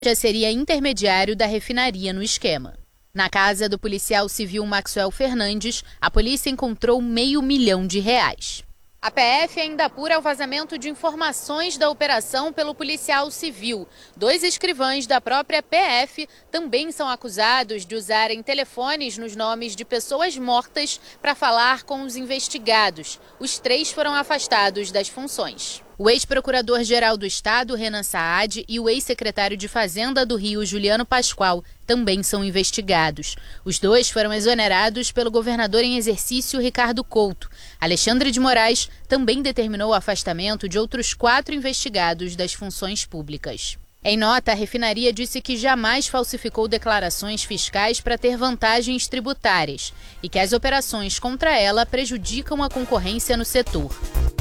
já seria intermediário da refinaria no esquema. Na casa do policial civil Maxwell Fernandes, a polícia encontrou R$500 mil. A PF ainda apura o vazamento de informações da operação pelo policial civil. 2 escrivães da própria PF também são acusados de usarem telefones nos nomes de pessoas mortas para falar com os investigados. Os 3 foram afastados das funções. O ex-procurador-geral do Estado, Renan Saad, e o ex-secretário de Fazenda do Rio, Juliano Pascoal, também são investigados. Os 2 foram exonerados pelo governador em exercício, Ricardo Couto. Alexandre de Moraes também determinou o afastamento de outros 4 investigados das funções públicas. Em nota, a refinaria disse que jamais falsificou declarações fiscais para ter vantagens tributárias e que as operações contra ela prejudicam a concorrência no setor.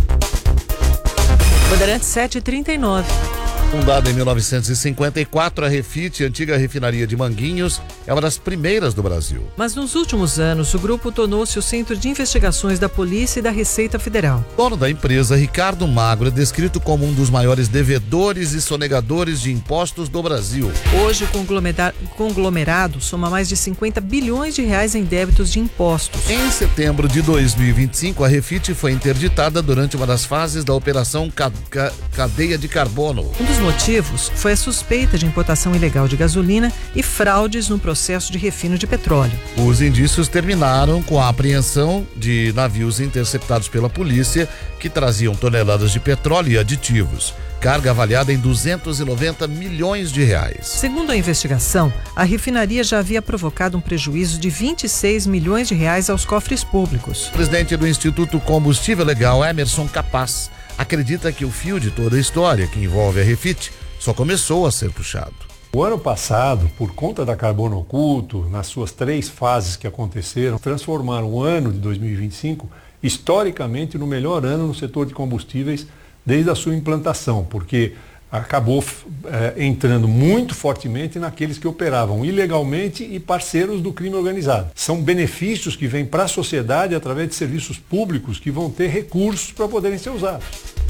Bandeirantes 7h39. Fundada em 1954, a Refit, antiga refinaria de Manguinhos, é uma das primeiras do Brasil. Mas nos últimos anos, o grupo tornou-se o centro de investigações da Polícia e da Receita Federal. O dono da empresa, Ricardo Magro, é descrito como um dos maiores devedores e sonegadores de impostos do Brasil. Hoje, o conglomerado soma mais de 50 bilhões de reais em débitos de impostos. Em setembro de 2025, a Refit foi interditada durante uma das fases da Operação Cadeia de Carbono. Um dos motivos foi a suspeita de importação ilegal de gasolina e fraudes no processo de refino de petróleo. Os indícios terminaram com a apreensão de navios interceptados pela polícia que traziam toneladas de petróleo e aditivos. Carga avaliada em 290 milhões de reais. Segundo a investigação, a refinaria já havia provocado um prejuízo de 26 milhões de reais aos cofres públicos. O presidente do Instituto Combustível Legal, Emerson Capaz, acredita que o fio de toda a história que envolve a Refit só começou a ser puxado. O ano passado, por conta da Carbono Oculto, nas suas 3 fases que aconteceram, transformaram o ano de 2025 historicamente no melhor ano no setor de combustíveis desde a sua implantação, porque acabou entrando muito fortemente naqueles que operavam ilegalmente e parceiros do crime organizado. São benefícios que vêm para a sociedade através de serviços públicos que vão ter recursos para poderem ser usados.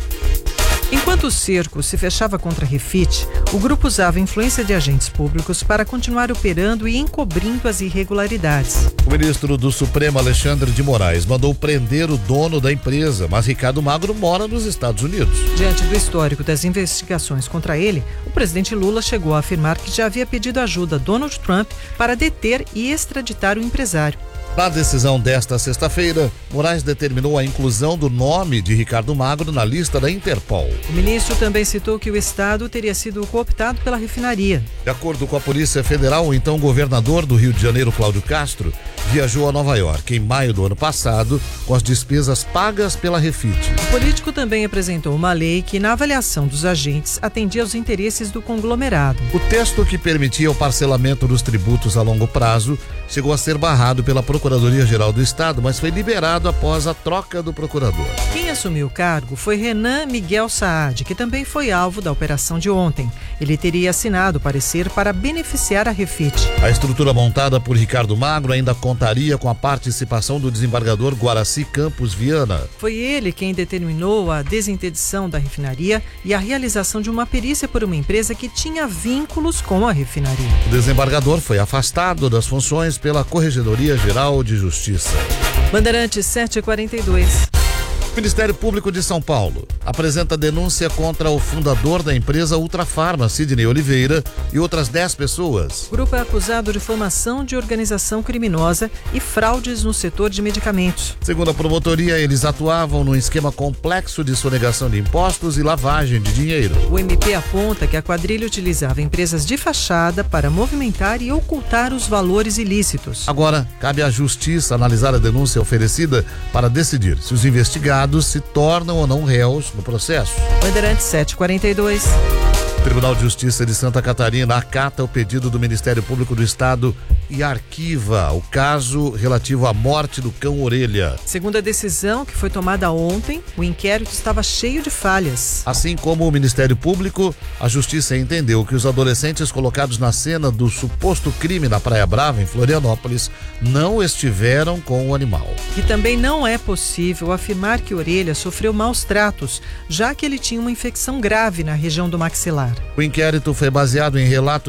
Enquanto o cerco se fechava contra a Refit, o grupo usava a influência de agentes públicos para continuar operando e encobrindo as irregularidades. O ministro do Supremo, Alexandre de Moraes, mandou prender o dono da empresa, mas Ricardo Magro mora nos Estados Unidos. Diante do histórico das investigações contra ele, o presidente Lula chegou a afirmar que já havia pedido ajuda a Donald Trump para deter e extraditar o empresário. Na decisão desta sexta-feira, Moraes determinou a inclusão do nome de Ricardo Magro na lista da Interpol. O ministro também citou que o Estado teria sido cooptado pela refinaria. De acordo com a Polícia Federal, o então governador do Rio de Janeiro, Cláudio Castro, viajou a Nova York em maio do ano passado com as despesas pagas pela Refit. O político também apresentou uma lei que, na avaliação dos agentes, atendia aos interesses do conglomerado. O texto que permitia o parcelamento dos tributos a longo prazo chegou a ser barrado pela Procuradoria-Geral do Estado, mas foi liberado após a troca do procurador. Quem assumiu o cargo foi Renan Miguel Saad, que também foi alvo da operação de ontem. Ele teria assinado o parecer para beneficiar a Refit. A estrutura montada por Ricardo Magro ainda contaria com a participação do desembargador Guaraci Campos Viana. Foi ele quem determinou a desinterdição da refinaria e a realização de uma perícia por uma empresa que tinha vínculos com a refinaria. O desembargador foi afastado das funções pela Corregedoria Geral de Justiça. Bandeirantes 7h42. O Ministério Público de São Paulo apresenta denúncia contra o fundador da empresa Ultrafarma, Sidney Oliveira, e outras 10 pessoas. O grupo é acusado de formação de organização criminosa e fraudes no setor de medicamentos. Segundo a promotoria, eles atuavam num esquema complexo de sonegação de impostos e lavagem de dinheiro. O MP aponta que a quadrilha utilizava empresas de fachada para movimentar e ocultar os valores ilícitos. Agora, cabe à Justiça analisar a denúncia oferecida para decidir se os investigados se tornam ou não réus no processo. Bandeirantes 7h42. O Tribunal de Justiça de Santa Catarina acata o pedido do Ministério Público do Estado e arquiva o caso relativo à morte do cão Orelha. Segundo a decisão que foi tomada ontem, o inquérito estava cheio de falhas. Assim como o Ministério Público, a Justiça entendeu que os adolescentes colocados na cena do suposto crime na Praia Brava, em Florianópolis, não estiveram com o animal. E também não é possível afirmar que Orelha sofreu maus tratos, já que ele tinha uma infecção grave na região do maxilar. Mar. O inquérito foi baseado em relatos